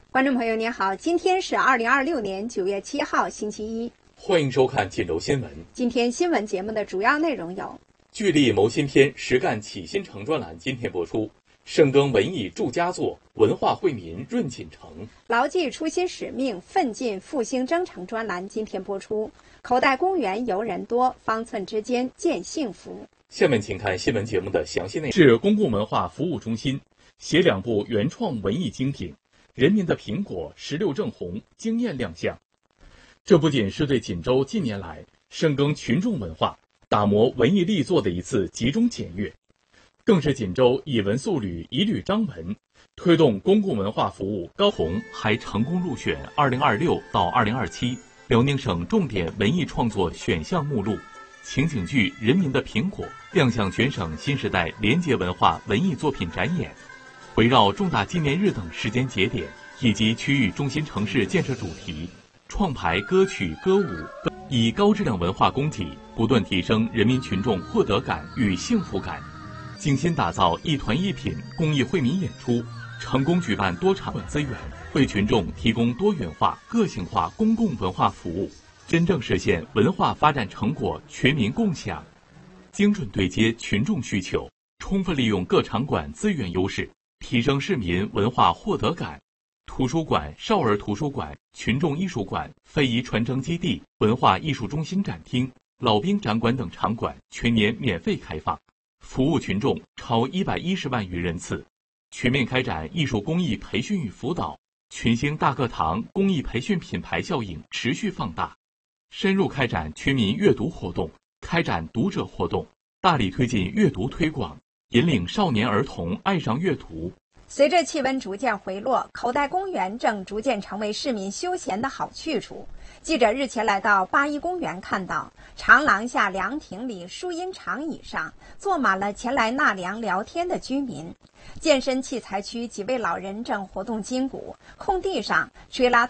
观众朋友您好，今天是2026年9月7号星期一， 欢迎收看锦州新闻。 今天新闻节目的主要内容有： 聚力谋新篇，实干启新城专栏今天播出；深耕文艺铸佳作，文化惠民润锦城； 牢记初心使命，奋进复兴征程专栏今天播出；口袋公园游人多，方寸之间见幸福。 下面请看新闻节目的详细内容。 市公共文化服务中心携2部原创文艺精品《人民的苹果》16正红惊艳亮相。这不仅是对锦州近年来深耕群众文化、打磨文艺力作的一次集中检阅，更是锦州以文塑履、以履章文，推动公共文化服务高红，还成功入选2026到2027辽宁省重点文艺创作选项目录。情景剧《人民的苹果》亮相全省新时代廉洁文化文艺作品展演，围绕重大纪念日等时间节点以及区域中心城市建设主题，创排歌曲歌舞，以高质量文化供给不断提升人民群众获得感与幸福感，精心打造一团一品公益惠民演出，成功举办多场资源，为群众提供多元化、个性化公共文化服务，真正实现文化发展成果全民共享，精准对接群众需求，充分利用各场馆资源优势，提升市民文化获得感。图书馆、少儿图书馆、群众艺术馆、非遗传承基地、文化艺术中心展厅、老兵展馆等场馆全年免费开放，服务群众超110万余人次。全面开展艺术工艺培训与辅导，群星大课堂公益培训品牌效应持续放大，深入开展全民阅读活动，开展读者活动，大力推进阅读推广，引领少年儿童爱上阅读。 随着气温逐渐回落，口袋公园正逐渐成为市民休闲的好去处。记者日前来到八一公园，看到长廊下凉亭里树荫长椅上坐满了前来纳凉聊天的居民。健身器材区几位老人正活动筋骨，空地上吹拉